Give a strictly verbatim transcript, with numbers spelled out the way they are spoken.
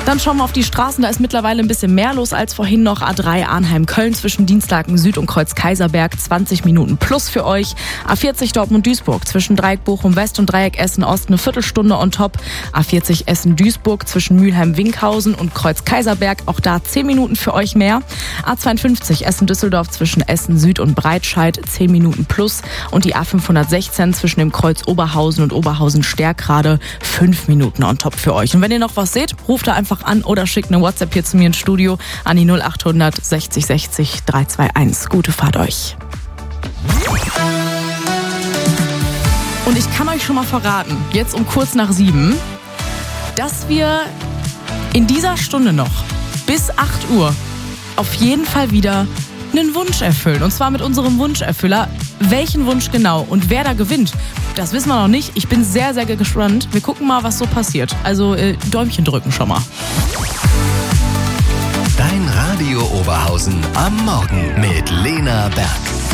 Dann schauen wir auf die Straßen, da ist mittlerweile ein bisschen mehr los als vorhin noch. A drei Arnheim-Köln zwischen Dienstlaken Süd und Kreuz-Kaiserberg, zwanzig Minuten plus für euch. A vierzig Dortmund-Duisburg zwischen Dreieck Bochum-West und Dreieck Essen-Ost eine Viertelstunde on top. A vierzig Essen-Duisburg zwischen Mülheim-Winkhausen und Kreuz-Kaiserberg, auch da zehn Minuten für euch mehr. A zweiundfünfzig Essen-Düsseldorf zwischen Essen-Süd und Breitscheid, zehn Minuten plus. Und die A fünfhundertsechzehn zwischen dem Kreuz Oberhausen und Oberhausen-Stärkrade, fünf Minuten on top für euch. Und wenn ihr noch was seht, ruft da einfach an oder schickt eine WhatsApp hier zu mir ins Studio an die null acht hundert sechzig sechzig dreihunderteinundzwanzig. Gute Fahrt euch. Und ich kann euch schon mal verraten, jetzt um kurz nach sieben, dass wir in dieser Stunde noch bis acht Uhr auf jeden Fall wieder einen Wunsch erfüllen. Und zwar mit unserem Wunscherfüller. Welchen Wunsch genau und wer da gewinnt, das wissen wir noch nicht. Ich bin sehr, sehr gespannt. Wir gucken mal, was so passiert. Also äh, Däumchen drücken schon mal. Dein Radio Oberhausen am Morgen mit Lena Berg.